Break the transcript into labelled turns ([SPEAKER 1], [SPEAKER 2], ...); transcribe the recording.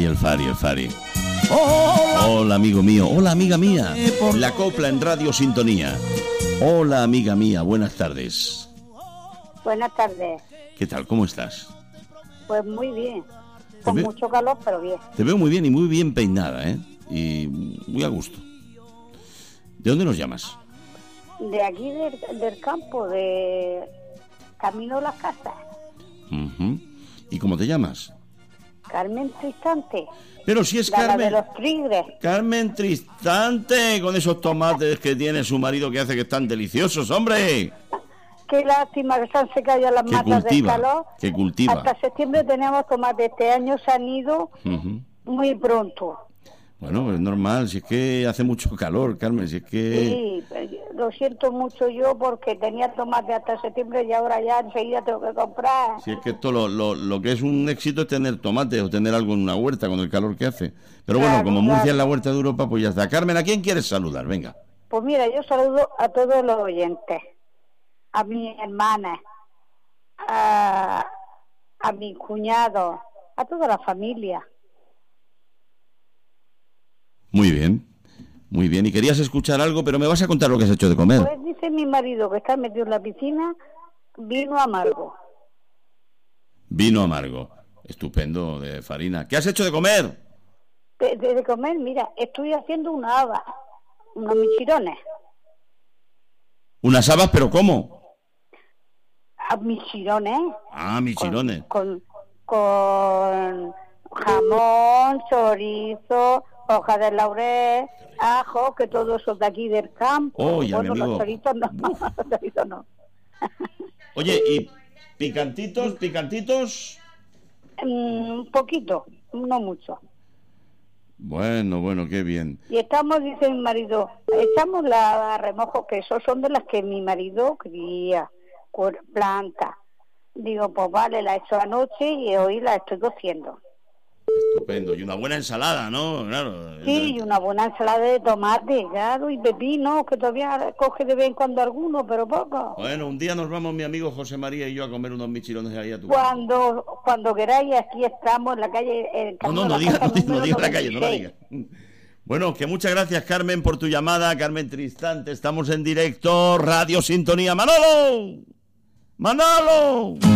[SPEAKER 1] Ay, el Fari. Hola, amigo mío. Hola, amiga mía. La copla en Radio Sintonía. Hola, amiga mía. Buenas tardes.
[SPEAKER 2] Buenas tardes.
[SPEAKER 1] ¿Qué tal? ¿Cómo estás?
[SPEAKER 2] Pues muy bien. Con mucho calor, pero bien.
[SPEAKER 1] Te veo muy bien y muy bien peinada, ¿eh? Y muy a gusto. ¿De dónde nos llamas?
[SPEAKER 2] De aquí del campo, de Camino a las Casas.
[SPEAKER 1] Uh-huh. ¿Y cómo te llamas?
[SPEAKER 2] Carmen Tristante.
[SPEAKER 1] Pero si es
[SPEAKER 2] la
[SPEAKER 1] Carmen...
[SPEAKER 2] de los tigres.
[SPEAKER 1] Carmen Tristante, con esos tomates que tiene su marido que hace que están deliciosos, ¡hombre!
[SPEAKER 2] Qué lástima que se han secado ya las matas del calor.
[SPEAKER 1] Que cultiva.
[SPEAKER 2] Hasta septiembre teníamos tomates. Este año se han ido muy pronto.
[SPEAKER 1] Bueno, es normal, si es que hace mucho calor, Carmen, si es que...
[SPEAKER 2] Sí, lo siento mucho yo porque tenía tomate hasta septiembre y ahora ya enseguida tengo que comprar.
[SPEAKER 1] Si es que esto lo que es un éxito es tener tomate o tener algo en una huerta con el calor que hace. Pero claro, bueno, como Murcia es la huerta de Europa, pues ya está. Carmen, ¿a quién quieres saludar? Venga.
[SPEAKER 2] Pues mira, yo saludo a todos los oyentes, a mi hermana, a mi cuñado, a toda la familia.
[SPEAKER 1] Muy bien. Y querías escuchar algo, pero me vas a contar lo que has hecho de comer.
[SPEAKER 2] Pues dice mi marido que está metido en la piscina, vino amargo.
[SPEAKER 1] Vino amargo. Estupendo, de farina. ¿Qué has hecho de comer?
[SPEAKER 2] De comer, mira, estoy haciendo una haba, unos michirones.
[SPEAKER 1] ¿Unas habas, pero cómo?
[SPEAKER 2] Michirones.
[SPEAKER 1] Ah, michirones.
[SPEAKER 2] Con jamón, chorizo, hoja de laurel, ajo, que todo eso de aquí del campo.
[SPEAKER 1] Oh, ya,
[SPEAKER 2] bueno, los chorizos no,
[SPEAKER 1] los
[SPEAKER 2] chorizos no.
[SPEAKER 1] Oye, ¿y picantitos?
[SPEAKER 2] Un poquito, no mucho.
[SPEAKER 1] Bueno, qué bien.
[SPEAKER 2] Y estamos, dice mi marido, echamos la remojo, que esos son de las que mi marido cría, planta. Digo, pues vale, la he hecho anoche y hoy la estoy cociendo.
[SPEAKER 1] Estupendo. Y una buena ensalada, ¿no? Claro.
[SPEAKER 2] Sí, y una buena ensalada de tomate, claro, y pepino, que todavía coge de vez en cuando alguno, pero poco.
[SPEAKER 1] Bueno, un día nos vamos mi amigo José María y yo a comer unos michirones ahí a tu casa.
[SPEAKER 2] Cuando queráis, aquí estamos en la calle.
[SPEAKER 1] No diga la calle, no la diga. Bueno, que muchas gracias, Carmen, por tu llamada. Carmen Tristante, estamos en directo, Radio Sintonía. ¡Manolo!